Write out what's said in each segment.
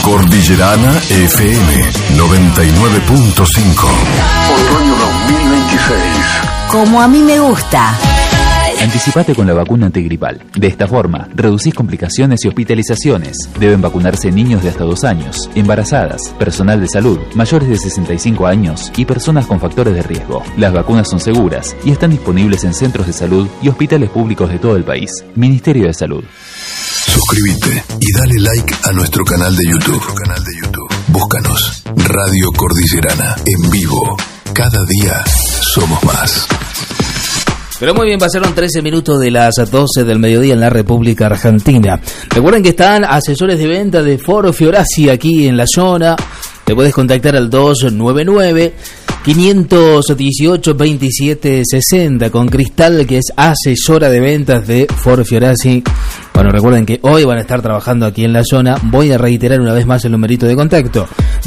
Cordillerana FM 99.5. Otoño 2026. Como a mí me gusta. Anticipate con la vacuna antigripal. De esta forma, reducís complicaciones y hospitalizaciones. Deben vacunarse niños de hasta 2 años, embarazadas, personal de salud, mayores de 65 años y personas con factores de riesgo. Las vacunas son seguras y están disponibles en centros de salud y hospitales públicos de todo el país. Ministerio de Salud. Suscríbete y dale like a nuestro canal de YouTube. Búscanos Radio Cordillerana en vivo. Cada día somos más. Pero muy bien, pasaron 13 minutos de las 12 del mediodía en la República Argentina. Recuerden que están asesores de venta de Foro Fiorazzi aquí en la zona. Te puedes contactar al 299-518-2760 con Cristal, que es asesora de ventas de Foro Fiorazzi. Bueno, recuerden que hoy van a estar trabajando aquí en la zona. Voy a reiterar una vez más el numerito de contacto.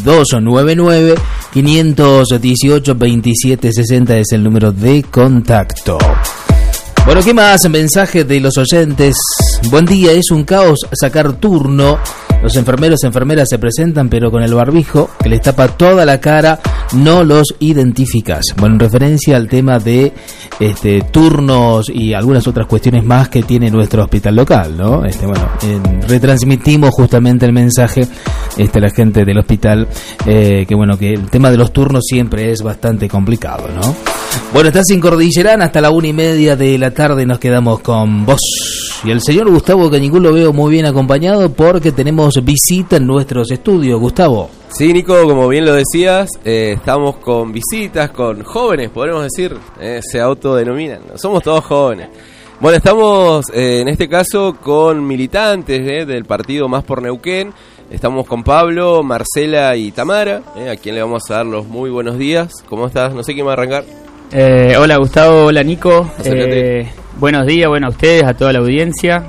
299-518-2760 es el número de contacto. Bueno, ¿qué más? Mensaje de los oyentes. Buen día, es un caos sacar turno. Los enfermeros, enfermeras se presentan, pero con el barbijo que les tapa toda la cara, no los identificas. Bueno, en referencia al tema de turnos y algunas otras cuestiones más que tiene nuestro hospital local, ¿no? Retransmitimos justamente el mensaje a la gente del hospital, que el tema de los turnos siempre es bastante complicado, ¿no? Bueno, estás en Cordillerana hasta la 1:30 de la tarde, nos quedamos con vos. Y el señor Gustavo Cañicún lo veo muy bien acompañado porque tenemos visita en nuestros estudios. Gustavo. Sí, Nico, como bien lo decías, estamos con visitas, con jóvenes, podemos decir, se autodenominan, somos todos jóvenes. Bueno, estamos en este caso con militantes del partido Más por Neuquén. Estamos con Pablo, Marcela y Tamara, a quien le vamos a dar los muy buenos días. ¿Cómo estás? No sé quién va a arrancar. Hola Gustavo, hola Nico. Buenos días, a ustedes, a toda la audiencia.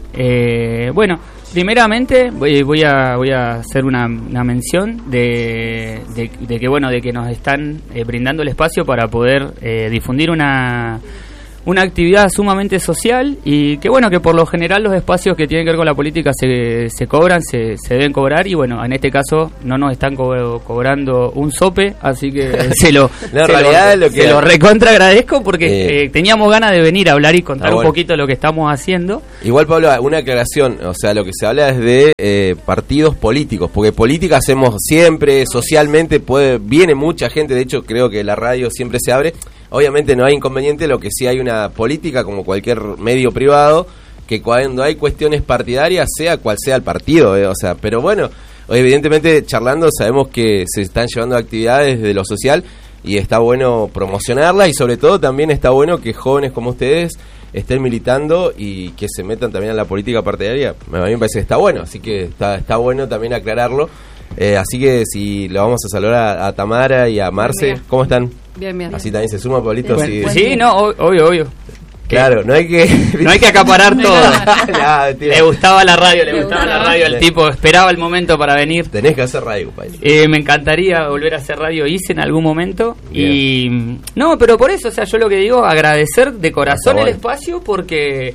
Primeramente voy a hacer una mención de que nos están brindando el espacio para poder difundir una actividad sumamente social y que por lo general los espacios que tienen que ver con la política se cobran, se deben cobrar y en este caso no nos están cobrando un sope, así que se lo recontra agradezco porque teníamos ganas de venir a hablar y contar un poquito lo que estamos haciendo. Igual, Pablo, una aclaración, o sea, lo que se habla es de partidos políticos, porque política hacemos siempre, socialmente viene mucha gente, de hecho creo que la radio siempre se abre. Obviamente no hay inconveniente, lo que sí hay una política como cualquier medio privado, que cuando hay cuestiones partidarias, sea cual sea el partido, pero bueno, evidentemente charlando sabemos que se están llevando actividades de lo social y está bueno promocionarlas y sobre todo también está bueno que jóvenes como ustedes estén militando y que se metan también a la política partidaria. A mí me parece que está bueno, así que está bueno también aclararlo. Así que si le vamos a saludar a Tamara y a Marce, ¿cómo están? Bien. Así también se suma Pablito. Obvio. Claro, no hay que acaparar todo. Le gustaba la radio, el tipo esperaba el momento para venir. Tenés que hacer radio, país. Me encantaría volver a hacer radio, hice en algún momento. Bien. Pero por eso, yo lo que digo, agradecer de corazón el espacio porque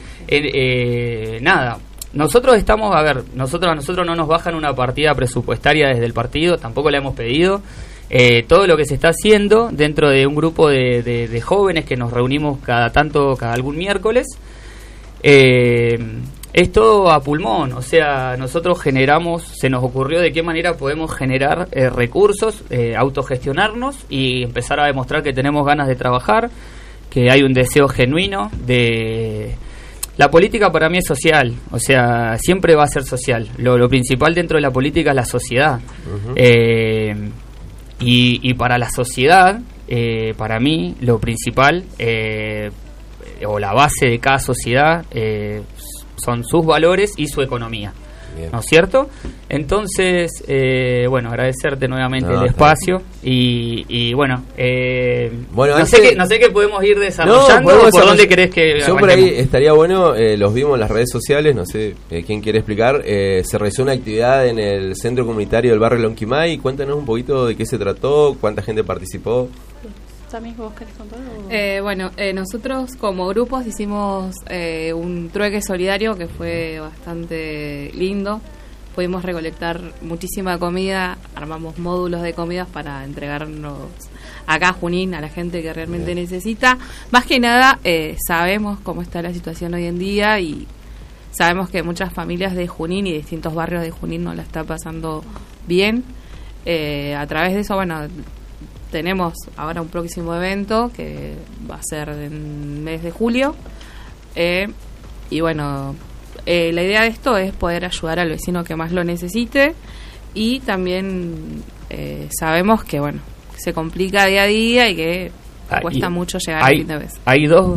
nosotros estamos, a nosotros no nos bajan una partida presupuestaria desde el partido, tampoco la hemos pedido. Todo lo que se está haciendo dentro de un grupo de jóvenes que nos reunimos cada algún miércoles, es todo a pulmón. O sea, nosotros se nos ocurrió de qué manera podemos generar recursos, autogestionarnos y empezar a demostrar que tenemos ganas de trabajar, que hay un deseo genuino de... La política para mí es social, o sea, siempre va a ser social. Lo principal dentro de la política es la sociedad. Uh-huh. Y para la sociedad, para mí, lo principal, o la base de cada sociedad, son sus valores y su economía. Bien. ¿No es cierto? Entonces, agradecerte nuevamente el espacio no sé qué podemos ir desarrollando por dónde querés que yo por ahí estaría bueno, los vimos en las redes sociales, no sé quién quiere explicar, se realizó una actividad en el centro comunitario del barrio Lonquimay, cuéntanos un poquito de qué se trató, cuánta gente participó. ¿También vos querés contar? Nosotros como grupos hicimos un trueque solidario que fue bastante lindo. pudimos recolectar muchísima comida, armamos módulos de comidas para entregarnos acá a Junín, a la gente que realmente necesita. Más que nada, sabemos cómo está la situación hoy en día y sabemos que muchas familias de Junín y distintos barrios de Junín no la está pasando bien. A través de eso, bueno, tenemos ahora un próximo evento que va a ser en el mes de julio. Y bueno, la idea de esto es poder ayudar al vecino que más lo necesite y también sabemos que, bueno, se complica día a día y que cuesta mucho llegar al fin de mes. Hay dos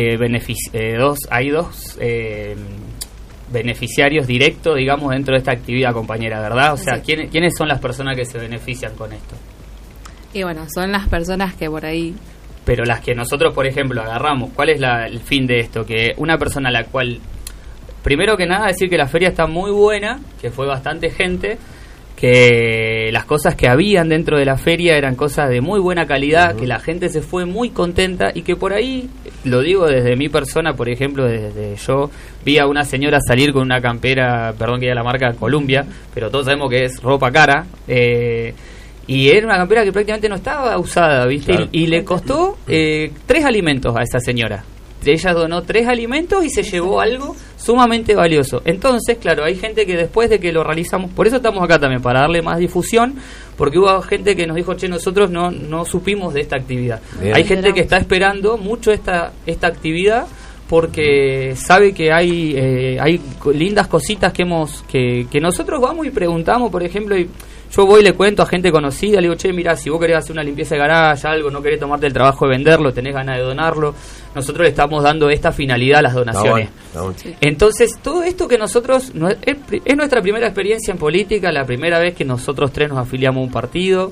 beneficiarios directos, digamos, dentro de esta actividad, compañera, ¿verdad? O sea, sí. ¿Quiénes son las personas que se benefician con esto? Y bueno, son las personas que por ahí... Pero las que nosotros, por ejemplo, agarramos, ¿cuál es el fin de esto? Que una persona a la cual, primero que nada, decir que la feria está muy buena, que fue bastante gente, que las cosas que habían dentro de la feria eran cosas de muy buena calidad, que la gente se fue muy contenta y que por ahí, lo digo desde mi persona, por ejemplo, desde yo vi a una señora salir con una campera, perdón que diga la marca Columbia, pero todos sabemos que es ropa cara, y era una campera que prácticamente no estaba usada, ¿viste? Claro. Y le costó 3 alimentos a esa señora. Ella donó 3 alimentos y se llevó algo sumamente valioso. Entonces, claro, hay gente que después de que lo realizamos, por eso estamos acá también, para darle más difusión, porque hubo gente que nos dijo, che, nosotros no supimos de esta actividad. Bien. Hay gente que está esperando mucho esta actividad porque sabe que hay lindas cositas que nosotros vamos y preguntamos, por ejemplo, y yo voy y le cuento a gente conocida, le digo, che, mirá, si vos querés hacer una limpieza de garaje, algo, no querés tomarte el trabajo de venderlo, tenés ganas de donarlo, nosotros le estamos dando esta finalidad a las donaciones. Sí. Entonces, todo esto que nosotros, es nuestra primera experiencia en política, la primera vez que nosotros 3 nos afiliamos a un partido.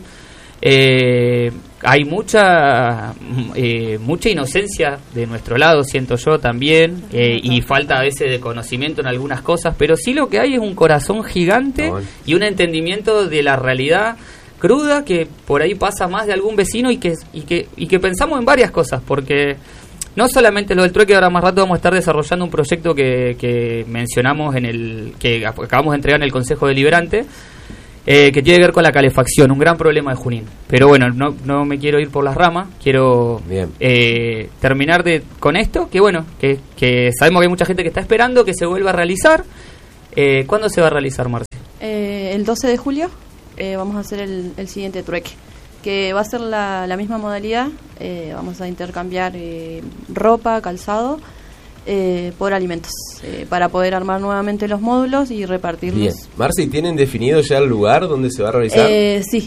Hay mucha inocencia de nuestro lado, siento yo también, y falta a veces de conocimiento en algunas cosas, pero sí lo que hay es un corazón gigante y un entendimiento de la realidad cruda que por ahí pasa más de algún vecino y que pensamos en varias cosas, porque no solamente lo del trueque, ahora más rato vamos a estar desarrollando un proyecto que mencionamos que acabamos de entregar en el Consejo Deliberante, que tiene que ver con la calefacción, un gran problema de Junín. Pero bueno, no me quiero ir por las ramas, quiero terminar con esto, que bueno, que sabemos que hay mucha gente que está esperando que se vuelva a realizar. ¿Cuándo se va a realizar, Marcia? El 12 de julio vamos a hacer el siguiente trueque, que va a ser la misma modalidad. Vamos a intercambiar ropa, calzado, por alimentos, para poder armar nuevamente los módulos y repartirlos. Bien. Marci, ¿tienen definido ya el lugar donde se va a realizar? Sí.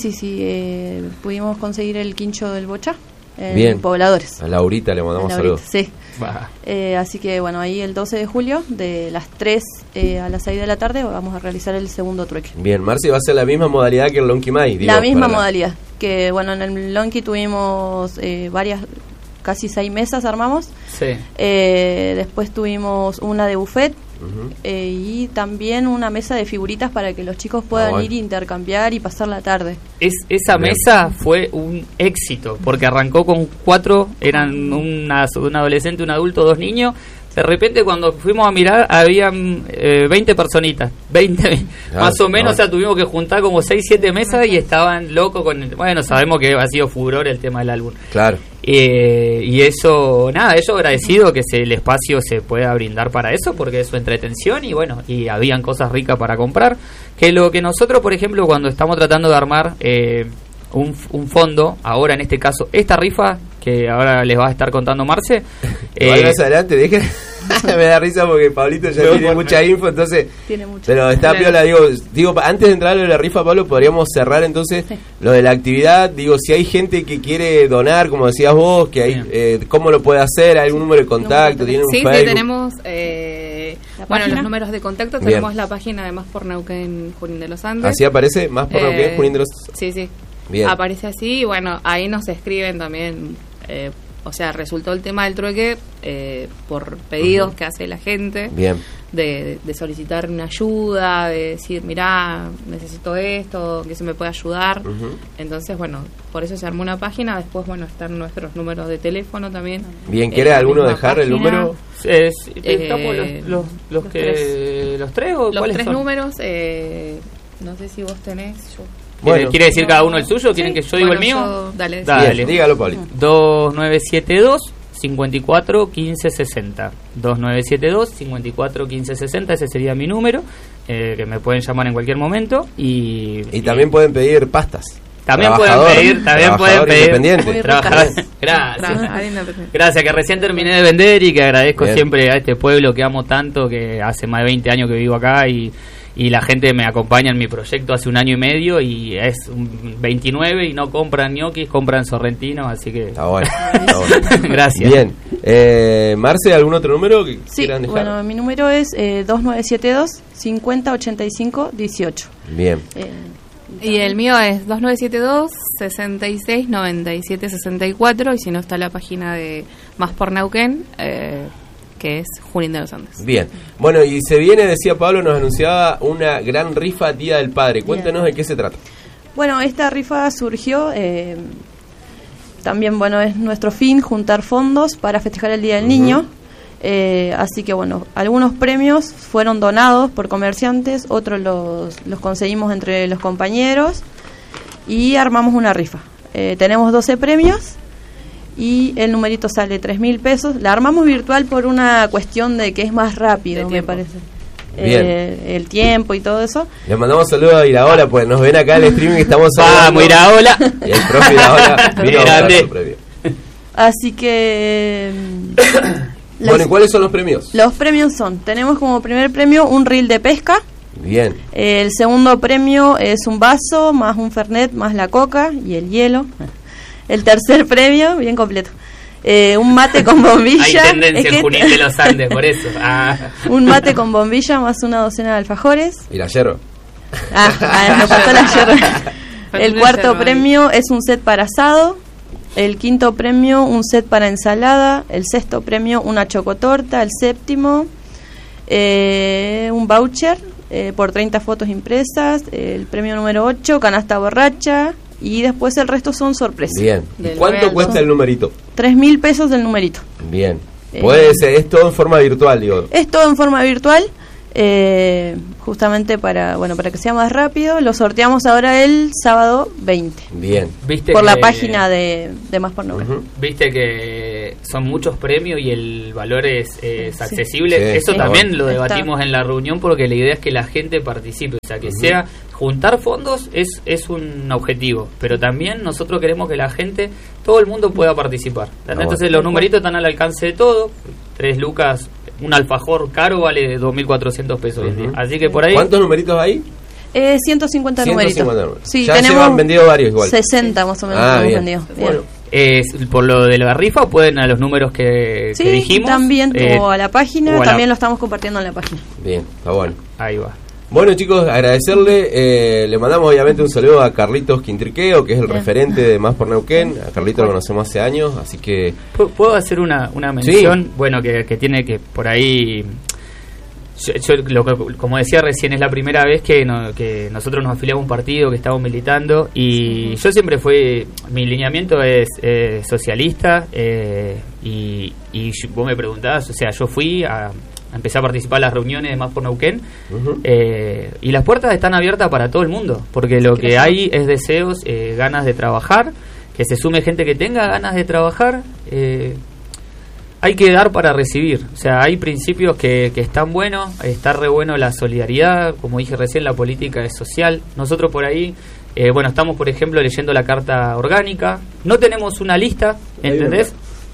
Pudimos conseguir el quincho del Bocha en Pobladores. A Laurita le mandamos saludos. Sí. Así que bueno, ahí el 12 de julio de las 3 a las 6 de la tarde vamos a realizar el segundo trueque. Bien, Marci, va a ser la misma modalidad que el Lonqui Mai. La misma modalidad, que bueno, en el Lonqui tuvimos casi 6 mesas armamos. Sí. Después tuvimos una de buffet, y también una mesa de figuritas para que los chicos puedan ir a intercambiar y pasar la tarde. Esa mesa fue un éxito, porque arrancó con 4, eran un adolescente, un adulto, 2 niños. De repente cuando fuimos a mirar habían 20 personitas, 20 más o menos, o sea, tuvimos que juntar como 6, 7 mesas y estaban locos con bueno, sabemos que ha sido furor el tema del álbum. Claro. Y eso, eso agradecido que el espacio se pueda brindar para eso, porque es su entretención y bueno, y habían cosas ricas para comprar, que lo que nosotros, por ejemplo, cuando estamos tratando de armar un fondo, ahora en este caso, esta rifa que ahora les va a estar contando Marce. Más adelante, dejen. Me da risa porque Pablito ya tiene mucha info, entonces. Tiene mucho. Pero está piola, digo, antes de entrar a la rifa, Pablo, podríamos cerrar entonces lo de la actividad. Digo, si hay gente que quiere donar, como decías vos, que hay, ¿cómo lo puede hacer? ¿Hay algún número de contacto? ¿Tienen un Facebook? Sí, tenemos. Los números de contacto. Bien. Tenemos la página de Más por Neuquén Junín de los Andes. ¿Así aparece? Más por Neuquén Junín de los Andes. Sí. Bien. Aparece así y bueno, ahí nos escriben también o sea, resultó el tema del trueque por pedidos que hace la gente. Bien. De solicitar una ayuda, de decir, mirá, necesito esto, que se me puede ayudar. Entonces, bueno, por eso se armó una página. Después, bueno, están nuestros números de teléfono también. Bien, ¿quiere alguno dejar el número? ¿Los tres o los tres son? Números, no sé si vos tenés. Bueno, ¿quiere decir cada uno el suyo? ¿Quieren que yo diga el mío? Dale. Bien, dígalo, Pauli. 2972 54 15 60. 2972 54 15 60, ese sería mi número, que me pueden llamar en cualquier momento. Y también pueden pedir pastas. También pueden pedir independiente. Gracias, que recién terminé de vender y que agradezco siempre a este pueblo que amo tanto, que hace más de 20 años que vivo acá y la gente me acompaña en mi proyecto hace 1 año y medio y es 29 y no compran ñoquis, compran sorrentinos, así que... Está bueno. Gracias. Bien. Marce, ¿algún otro número que quieran dejar? Bueno, mi número es 2972 50 85 18. Bien. Y el mío es 2972 66 97 64, y si no está la página de Más por Neuquén, que es Junín de los Andes. Bien. Bueno, y se viene, decía Pablo, nos anunciaba una gran rifa Día del Padre. Cuéntenos de qué se trata. Bueno, esta rifa surgió, también, bueno, es nuestro fin juntar fondos para festejar el Día del Niño. Así que, bueno, algunos premios fueron donados por comerciantes, otros los conseguimos entre los compañeros y armamos una rifa. Tenemos 12 premios. Y el numerito sale 3.000 pesos. La armamos virtual por una cuestión de que es más rápido, me parece. El tiempo y todo eso. Les mandamos saludos a Iraola, pues nos ven acá en el streaming que estamos ¡Vamos, Iraola! Y el profe Iraola vino a dar su premio. Así que... Bueno, ¿y cuáles son los premios? Los premios son, tenemos como primer premio un reel de pesca. Bien. El segundo premio es un vaso, más un fernet, más la coca y el hielo. El tercer premio, bien completo, un mate con bombilla. Hay tendencia en Junín de los Andes, por eso. Un mate con bombilla más una docena de alfajores. ¿Y la yerba? Me faltó la yerba. El cuarto premio es un set para asado. El quinto premio, un set para ensalada. El sexto premio, una chocotorta. El séptimo, un voucher por 30 fotos impresas. El premio número 8, canasta borracha. Y después el resto son sorpresas. Bien. ¿Y cuánto cuesta el numerito? 3.000 pesos del numerito. Bien. Puede ser, es todo en forma virtual, digo. Es todo en forma virtual, justamente para que sea más rápido. Lo sorteamos ahora el sábado 20. Bien. ¿Viste por la página de Más por Neuquén. Viste que son muchos premios y el valor es accesible. Sí, eso sí. también lo debatimos en la reunión, porque la idea es que la gente participe, o sea, que sea... Juntar fondos es un objetivo, pero también nosotros queremos que la gente, todo el mundo pueda participar. Entonces los numeritos están al alcance de todo. 3 lucas, un alfajor caro vale 2.400 pesos hoy en día. Así que por ahí... ¿Cuántos numeritos hay? 150 numeritos. Sí, ya tenemos, se han vendido varios igual. 60 más o menos hemos vendido. Bueno, por lo de la rifa pueden a los números que dijimos. También o a la página, también lo estamos compartiendo en la página. Bien, está bueno. Ahí va. Bueno, chicos, agradecerle, le mandamos obviamente un saludo a Carlitos Quintriqueo, que es el referente de Más por Neuquén. A Carlitos lo conocemos hace años, así que... ¿Puedo hacer una mención? Sí. Bueno, que tiene que por ahí... como decía recién, es la primera vez que nosotros nos afiliamos a un partido, que estamos militando, y yo siempre mi lineamiento es socialista, y vos me preguntabas, o sea, yo empecé a participar en las reuniones de Más por Neuquén, y las puertas están abiertas para todo el mundo, porque lo que hay es deseos, ganas de trabajar, que se sume gente que tenga ganas de trabajar. Hay que dar para recibir, o sea, hay principios que están buenos, está re bueno la solidaridad, como dije recién, la política es social. Nosotros por ahí, estamos por ejemplo leyendo la carta orgánica, no tenemos una lista, ¿entendés?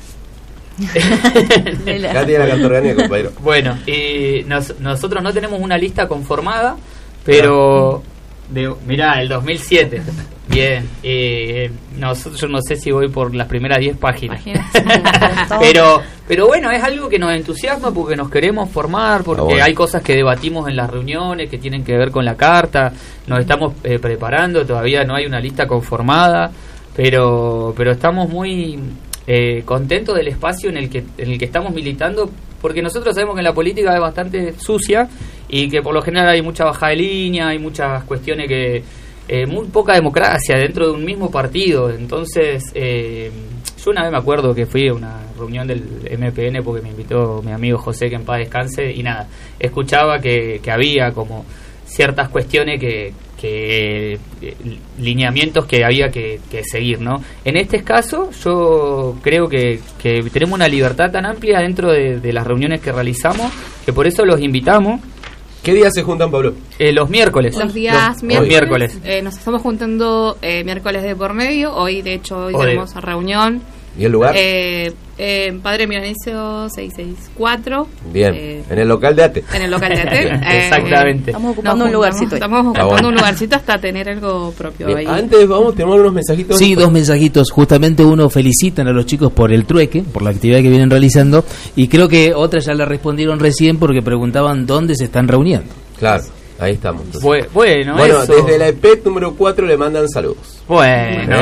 Ya tiene la carta orgánica, compañero. Bueno, y nosotros no tenemos una lista conformada, pero mirá, el 2007. Bien, yo no sé si voy por las primeras 10 páginas. pero bueno, es algo que nos entusiasma porque nos queremos formar, porque hay cosas que debatimos en las reuniones que tienen que ver con la carta, nos estamos preparando, todavía no hay una lista conformada, pero estamos muy contentos del espacio en el que estamos militando, porque nosotros sabemos que la política es bastante sucia y que por lo general hay mucha bajada de línea, hay muchas cuestiones que muy poca democracia dentro de un mismo partido. Entonces yo una vez me acuerdo que fui a una reunión del MPN porque me invitó mi amigo José, que en paz descanse, y nada, escuchaba que había como ciertas cuestiones que lineamientos que había que seguir, ¿no? En este caso yo creo que tenemos una libertad tan amplia dentro de las reuniones que realizamos, que por eso los invitamos. ¿Qué días se juntan, Pablo? Los miércoles. Los días miércoles. Nos estamos juntando miércoles de por medio. Hoy tenemos reunión. ¿Y el lugar? Padre Milanesio 664. Bien, en el local de ATE. En el local de ATE. Exactamente. Estamos ocupando un lugarcito. Estamos ocupando un lugarcito hasta tener algo propio. Bien, ahí. antes tenemos unos mensajitos. Sí, 2 mensajitos. Justamente uno, felicitan a los chicos por el trueque, por la actividad que vienen realizando, y creo que otras ya le respondieron recién porque preguntaban dónde se están reuniendo. Claro, ahí estamos. Bueno, eso. Desde la EPET número 4 le mandan saludos. Bueno,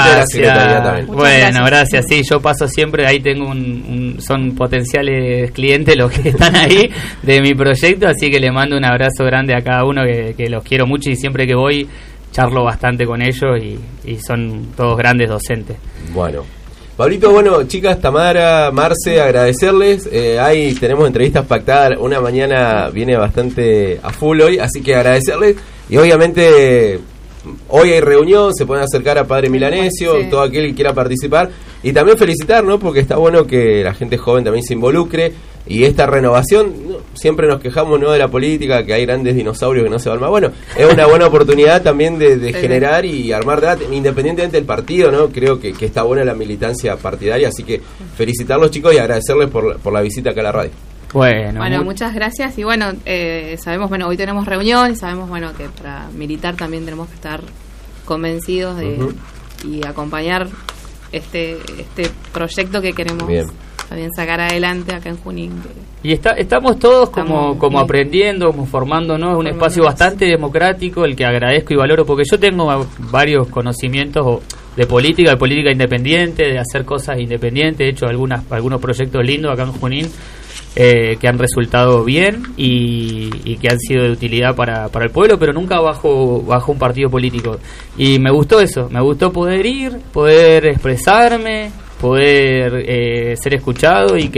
gracias. Sí, yo paso siempre, ahí tengo son potenciales clientes los que están ahí de mi proyecto, así que le mando un abrazo grande a cada uno, que los quiero mucho, y siempre que voy charlo bastante con ellos y son todos grandes docentes. Bueno, Pablito, chicas, Tamara, Marce, agradecerles. Ahí tenemos entrevistas pactadas, una mañana viene bastante a full hoy, así que agradecerles. Y obviamente hoy hay reunión, se pueden acercar a Padre Milanesio, sí, todo aquel que quiera participar. Y también felicitar, ¿no? Porque está bueno que la gente joven también se involucre. Y esta renovación, siempre nos quejamos, ¿no?, de la política, que hay grandes dinosaurios que no se van más. Bueno, es una buena oportunidad también de generar y armar debate, independientemente del partido, ¿no? Creo que está buena la militancia partidaria, así que felicitarlos, chicos, y agradecerles por la visita acá a la radio. Bueno, muchas gracias. Y sabemos, hoy tenemos reunión y sabemos, que para militar también tenemos que estar convencidos de y acompañar este proyecto que queremos también sacar adelante acá en Junín. Y estamos todos como aprendiendo, como formándonos. Es un espacio bastante democrático, el que agradezco y valoro, porque yo tengo varios conocimientos de política independiente, de hacer cosas independientes. He hecho algunos proyectos lindos acá en Junín, que han resultado bien y que han sido de utilidad para el pueblo, pero nunca bajo un partido político. Y me gustó eso, me gustó poder expresarme, poder ser escuchado y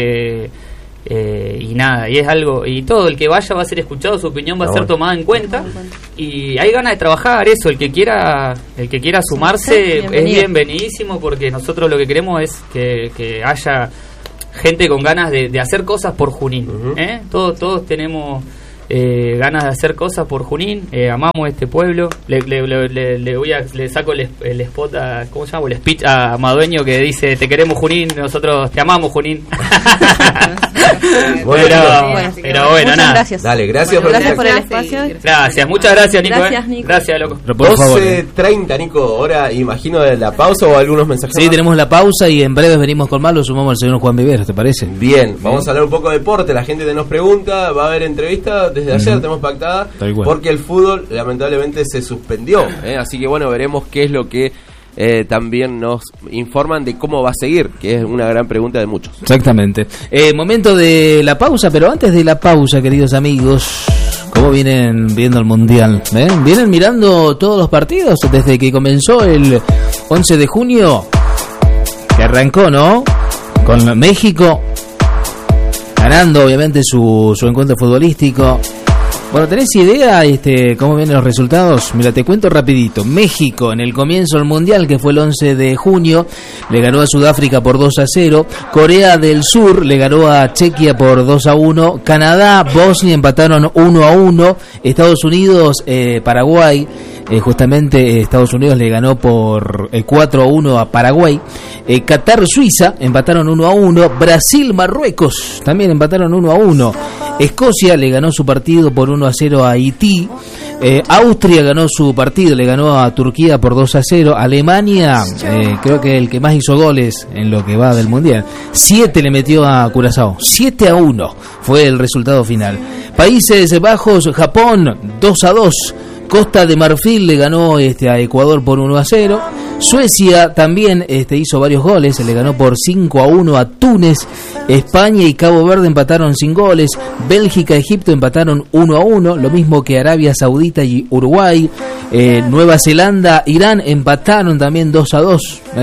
es algo, y todo el que vaya va a ser escuchado, su opinión va a ser tomada en cuenta, y hay ganas de trabajar eso. El que quiera sumarse es bienvenidísimo, porque nosotros lo que queremos es que haya gente con ganas de hacer cosas por Junín. Todos tenemos ganas de hacer cosas por Junín, amamos este pueblo. Le saco el spot ¿cómo se llama? El speech a Madueño, que dice: te queremos, Junín, nosotros te amamos, Junín. Pero bueno, nada. Gracias. Dale, gracias por el espacio. Gracias, muchas gracias, Nico. Gracias, Nico. Gracias, loco. 12:30, Nico, ahora imagino de la pausa o algunos mensajes. Sí, tenemos la pausa y en breve venimos con más, lo sumamos al señor Juan Viveros, ¿te parece? Bien, vamos a hablar un poco de deporte, la gente nos pregunta, va a haber entrevista desde ayer, tenemos pactada, porque el fútbol lamentablemente se suspendió, así que veremos qué es lo que también nos informan de cómo va a seguir, que es una gran pregunta de muchos. Exactamente. Momento de la pausa, pero antes de la pausa, queridos amigos, ¿cómo vienen viendo el Mundial? ¿Vienen mirando todos los partidos desde que comenzó el 11 de junio? Que arrancó, ¿no? Con México ganando, obviamente, su encuentro futbolístico. ¿Tenés idea cómo vienen los resultados? Mira, te cuento rapidito. México, en el comienzo del Mundial, que fue el 11 de junio, le ganó a Sudáfrica por 2-0. Corea del Sur le ganó a Chequia por 2-1. Canadá, Bosnia empataron 1-1. Estados Unidos, Paraguay, justamente Estados Unidos le ganó por 4-1 a Paraguay. Qatar, Suiza empataron 1-1. Brasil, Marruecos también empataron 1-1. Escocia le ganó su partido por 1-0 a Haití. Austria ganó su partido, le ganó a Turquía por 2-0. Alemania, creo que el que más hizo goles en lo que va del Mundial, 7 le metió a Curazao, 7-1 fue el resultado final. Países Bajos, Japón 2-2. Costa de Marfil le ganó a Ecuador por 1-0. Suecia también hizo varios goles, se le ganó por 5-1 a Túnez. España y Cabo Verde empataron sin goles. Bélgica y Egipto empataron 1-1, lo mismo que Arabia Saudita y Uruguay. Nueva Zelanda, Irán empataron también 2-2.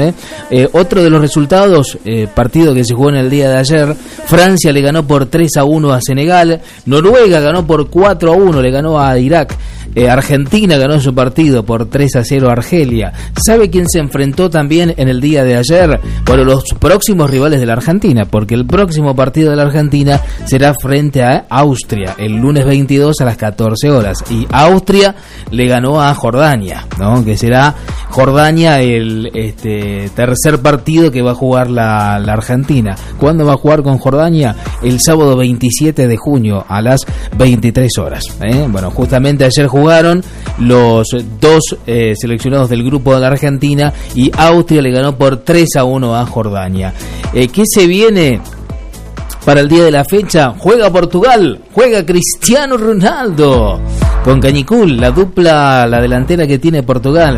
Otro de los resultados, partido que se jugó en el día de ayer, Francia le ganó por 3-1 a Senegal. Noruega ganó por 4-1, le ganó a Irak. Argentina ganó su partido por 3-0 a Argelia. ¿Sabe quién se enfrentó también en el día de ayer? Bueno, los próximos rivales de la Argentina, porque el próximo partido de la Argentina será frente a Austria el lunes 22 a las 14 horas. Y Austria le ganó a Jordania, ¿no? Que será Jordania el tercer partido que va a jugar la Argentina. ¿Cuándo va a jugar con Jordania? El sábado 27 de junio a las 23 horas. Bueno, justamente ayer jugaron los dos seleccionados del grupo de la Argentina y Austria le ganó por 3-1 a Jordania. ¿Qué se viene para el día de la fecha? Juega Portugal, juega Cristiano Ronaldo con Cañicul, la dupla, la delantera que tiene Portugal.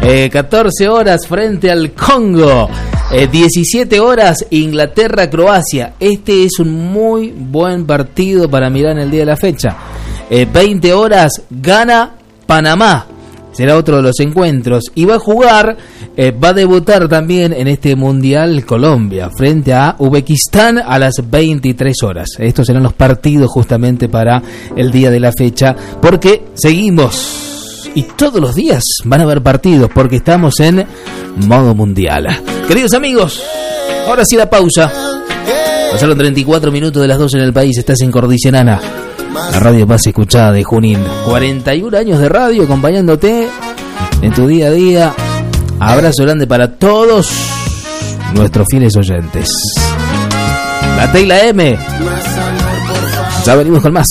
14 horas frente al Congo. 17 horas Inglaterra-Croacia. Este es un muy buen partido para mirar en el día de la fecha. 20 horas Ghana-Panamá. Será otro de los encuentros. Y va a jugar, va a debutar también en este Mundial Colombia frente a Uzbekistán a las 23 horas. Estos serán los partidos justamente para el día de la fecha, porque seguimos. Y todos los días van a haber partidos porque estamos en modo mundial. Queridos amigos, ahora sí la pausa. Pasaron 34 minutos de las 12 en el país. Estás en Cordillerana, la radio más escuchada de Junín. 41 años de radio acompañándote en tu día a día. Abrazo grande para todos nuestros fieles oyentes. La T y la M. Ya venimos con más.